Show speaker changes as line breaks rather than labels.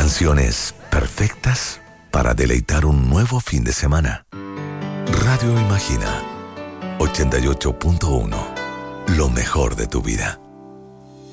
Canciones perfectas para deleitar un nuevo fin de semana. Radio Imagina 88.1. Lo mejor de tu vida.